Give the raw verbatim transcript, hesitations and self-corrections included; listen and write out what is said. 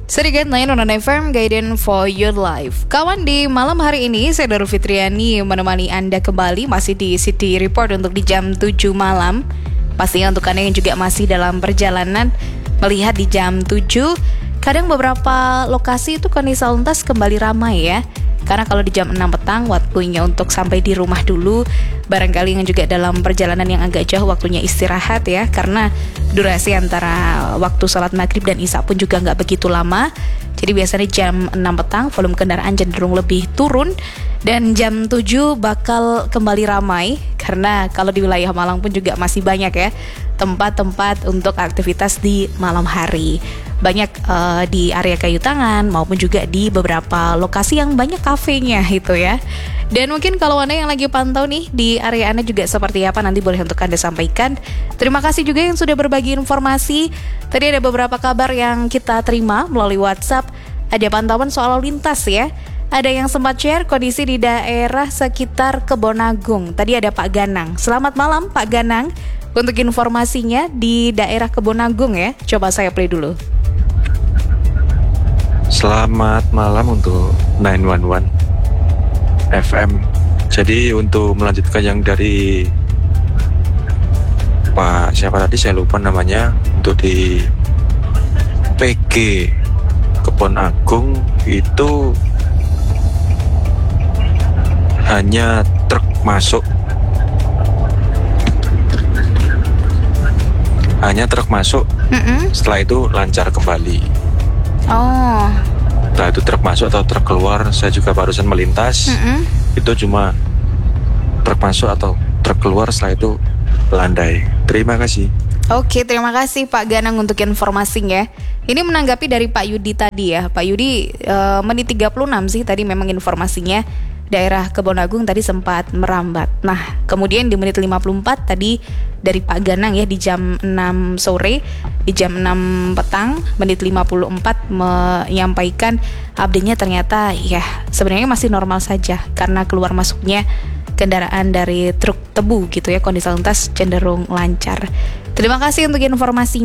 Sedikit naik non F M Guidance for Your Life. Kawan, di malam hari ini saya Daru Fitriani menemani Anda kembali masih di City Report untuk di jam tujuh malam. Pastinya untuk Anda yang juga masih dalam perjalanan melihat di jam tujuh, kadang beberapa lokasi itu kondisi lalu lintas kembali ramai ya. Karena kalau di jam enam petang waktunya untuk sampai di rumah dulu. Barangkali yang juga dalam perjalanan yang agak jauh waktunya istirahat ya. Karena durasi antara waktu sholat maghrib dan isya pun juga nggak begitu lama. Jadi biasanya jam enam petang volume kendaraan cenderung lebih turun. Dan jam tujuh bakal kembali ramai. Karena kalau di wilayah Malang pun juga masih banyak ya tempat-tempat untuk aktivitas di malam hari. Banyak uh, di area Kayu Tangan maupun juga di beberapa lokasi yang banyak kafenya itu ya. Dan mungkin kalau Anda yang lagi pantau nih di area Anda juga seperti apa, nanti boleh untuk Anda sampaikan. Terima kasih juga yang sudah berbagi informasi. Tadi ada beberapa kabar yang kita terima melalui WhatsApp. Ada pantauan soal lalu lintas ya. Ada yang sempat share kondisi di daerah sekitar Kebonagung. Tadi ada Pak Ganang. Selamat malam Pak Ganang. Untuk informasinya di daerah Kebonagung ya. Coba saya play dulu. Selamat malam untuk sembilan satu satu F M. Jadi untuk melanjutkan yang dari Pak siapa tadi saya lupa namanya, untuk di P G Kebon Agung itu hanya truk masuk hanya truk masuk Mm-mm. setelah itu lancar kembali. Oh. Setelah itu truk masuk atau truk keluar, saya juga barusan melintas. Mm-mm. Itu cuma truk masuk atau truk keluar, setelah itu landai. Terima kasih. Oke, terima kasih Pak Ganang untuk informasinya. Ini menanggapi dari Pak Yudi tadi ya. Pak Yudi, uh, menit tiga puluh enam sih tadi memang informasinya. Daerah Kebonagung tadi sempat merambat. Nah, kemudian di menit lima puluh empat tadi dari Pak Ganang ya di jam enam sore, di jam enam petang, menit lima puluh empat menyampaikan update-nya ternyata ya sebenarnya masih normal saja karena keluar masuknya kendaraan dari truk tebu gitu ya, kondisi lalu lintas cenderung lancar. Terima kasih untuk informasinya.